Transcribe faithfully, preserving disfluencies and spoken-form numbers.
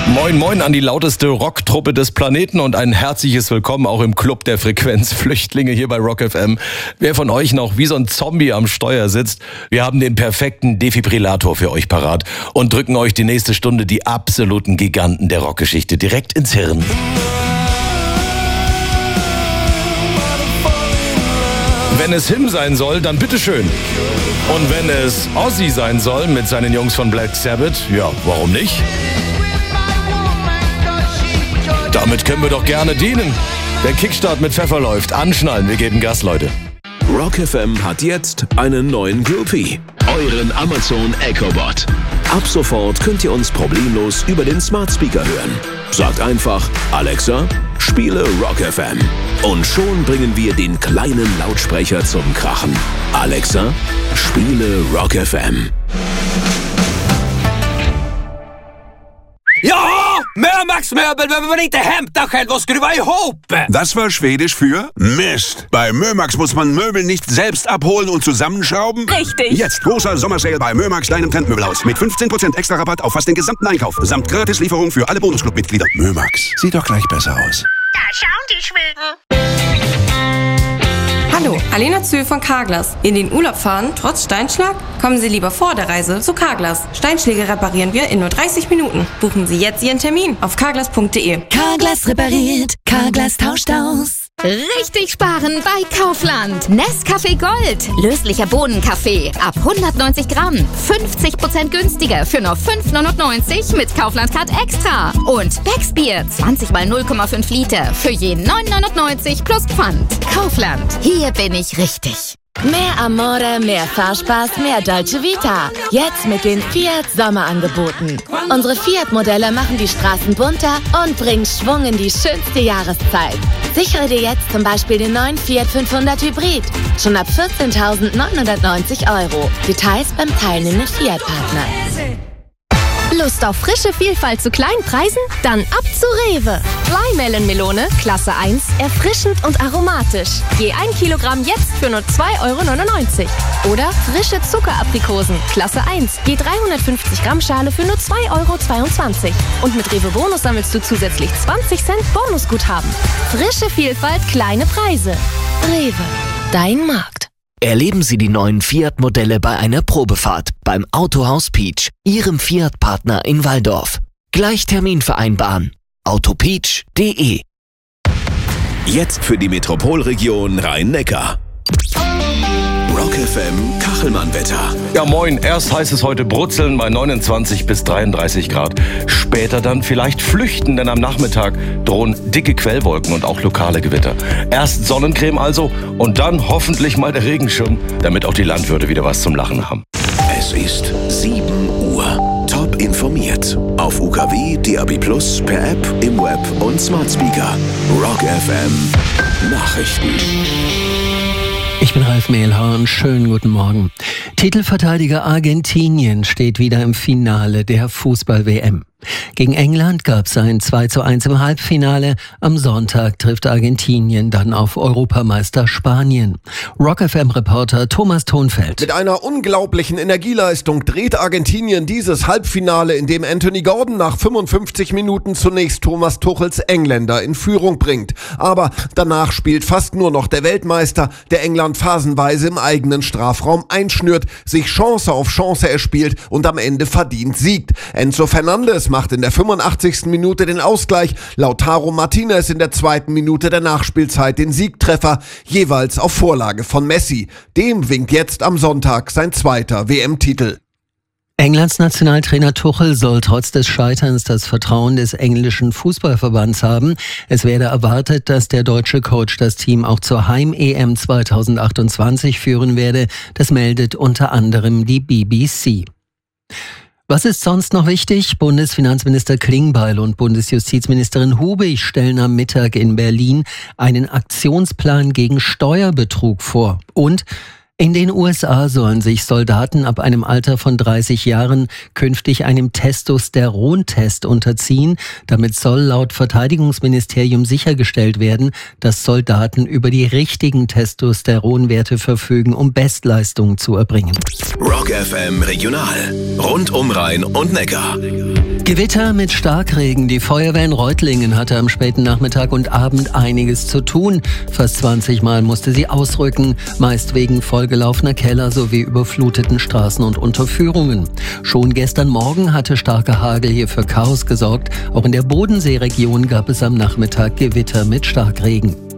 Moin Moin an die lauteste Rocktruppe des Planeten und ein herzliches Willkommen auch im Club der Frequenzflüchtlinge hier bei Rock F M. Wer von euch noch wie so ein Zombie am Steuer sitzt, wir haben den perfekten Defibrillator für euch parat und drücken euch die nächste Stunde die absoluten Giganten der Rockgeschichte direkt ins Hirn. Wenn es Him sein soll, dann bitteschön. Und wenn es Ozzy sein soll mit seinen Jungs von Black Sabbath, ja, warum nicht? Damit können wir doch gerne dienen. Der Kickstart mit Pfeffer läuft. Anschnallen, wir geben Gas, Leute. Rock F M hat jetzt einen neuen Groupie. Euren Amazon Echo Bot. Ab sofort könnt ihr uns problemlos über den Smart Speaker hören. Sagt einfach, Alexa, spiele Rock F M. Und schon bringen wir den kleinen Lautsprecher zum Krachen. Alexa, spiele Rock F M. Ja! Mömax-Möbel behöver man inte hämta själv och skruva ihop! Das war Schwedisch für Mist. Bei Mömax muss man Möbel nicht selbst abholen und zusammenschrauben. Richtig. Jetzt großer Sommersale bei Mömax, deinem Trendmöbelhaus. Mit fünfzehn Prozent extra Rabatt auf fast den gesamten Einkauf. Samt Gratislieferung für alle Bonusclub-Mitglieder. Mömax, sieht doch gleich besser aus. Da schauen die Schweden. Hallo, Alena Zühl von Carglass. In den Urlaub fahren, trotz Steinschlag? Kommen Sie lieber vor der Reise zu Carglass. Steinschläge reparieren wir in nur dreißig Minuten. Buchen Sie jetzt Ihren Termin auf carglass punkt de. Carglass repariert, Carglass tauscht aus. Richtig sparen bei Kaufland. Nescafé Gold. Löslicher Bohnenkaffee. Ab hundertneunzig Gramm. fünfzig Prozent günstiger für nur fünf neunundneunzig mit Kaufland Card Extra. Und Becksbier. zwanzig mal null Komma fünf Liter. Für je neun neunundneunzig plus Pfand. Kaufland. Hier bin ich richtig. Mehr Amore, mehr Fahrspaß, mehr Dolce Vita. Jetzt mit den Fiat Sommerangeboten. Unsere Fiat-Modelle machen die Straßen bunter und bringen Schwung in die schönste Jahreszeit. Sichere dir jetzt zum Beispiel den neuen Fiat fünfhundert Hybrid. Schon ab vierzehntausendneunhundertneunzig Euro. Details beim teilnehmenden Fiat-Partner. Lust auf frische Vielfalt zu kleinen Preisen? Dann ab zu Rewe. Flymelon-Melone, Klasse eins, erfrischend und aromatisch. Je ein Kilogramm jetzt für nur zwei Euro neunundneunzig. Oder frische Zuckeraprikosen, Klasse eins, je dreihundertfünfzig Gramm Schale für nur zwei Euro zweiundzwanzig. Und mit Rewe Bonus sammelst du zusätzlich zwanzig Cent Bonusguthaben. Frische Vielfalt, kleine Preise. Rewe, dein Markt. Erleben Sie die neuen Fiat-Modelle bei einer Probefahrt beim Autohaus Peach, Ihrem Fiat-Partner in Walldorf. Gleich Termin vereinbaren. autopeach punkt de. Jetzt für die Metropolregion Rhein-Neckar. Rock F M Kachelmann-Wetter. Ja moin, erst heißt es heute brutzeln bei neunundzwanzig bis dreiunddreißig Grad. Später dann vielleicht flüchten, denn am Nachmittag drohen dicke Quellwolken und auch lokale Gewitter. Erst Sonnencreme also und dann hoffentlich mal der Regenschirm, damit auch die Landwirte wieder was zum Lachen haben. Es ist sieben Uhr. Top informiert. Auf U K W, D A B plus, per App, im Web und Smart Speaker. Rock F M Nachrichten. Ich bin Ralf Mehlhorn, schönen guten Morgen. Titelverteidiger Argentinien steht wieder im Finale der Fußball-W M. Gegen England gab es ein zwei zu eins im Halbfinale. Am Sonntag trifft Argentinien dann auf Europameister Spanien. Rock F M-Reporter Thomas Thonfeld. Mit einer unglaublichen Energieleistung dreht Argentinien dieses Halbfinale, in dem Anthony Gordon nach fünfundfünfzig Minuten zunächst Thomas Tuchels Engländer in Führung bringt. Aber danach spielt fast nur noch der Weltmeister, der England phasenweise im eigenen Strafraum einschnürt, sich Chance auf Chance erspielt und am Ende verdient siegt. Enzo Fernandes macht in der fünfundachtzigsten Minute den Ausgleich, Lautaro Martinez in der zweiten Minute der Nachspielzeit den Siegtreffer, jeweils auf Vorlage von Messi. Dem winkt jetzt am Sonntag sein zweiter W M-Titel. Englands Nationaltrainer Tuchel soll trotz des Scheiterns das Vertrauen des englischen Fußballverbands haben. Es werde erwartet, dass der deutsche Coach das Team auch zur Heim-E M zweitausendachtundzwanzig führen werde. Das meldet unter anderem die B B C. Was ist sonst noch wichtig? Bundesfinanzminister Klingbeil und Bundesjustizministerin Hubig stellen am Mittag in Berlin einen Aktionsplan gegen Steuerbetrug vor. Und In den U S A sollen sich Soldaten ab einem Alter von dreißig Jahren künftig einem Testosterontest unterziehen. Damit soll laut Verteidigungsministerium sichergestellt werden, dass Soldaten über die richtigen Testosteronwerte verfügen, um Bestleistungen zu erbringen. Rock F M Regional. Rund um Rhein und Neckar. Gewitter mit Starkregen. Die Feuerwehr in Reutlingen hatte am späten Nachmittag und Abend einiges zu tun. Fast zwanzig Mal musste sie ausrücken, meist wegen vollgelaufener Keller sowie überfluteten Straßen und Unterführungen. Schon gestern Morgen hatte starker Hagel hier für Chaos gesorgt. Auch in der Bodenseeregion gab es am Nachmittag Gewitter mit Starkregen.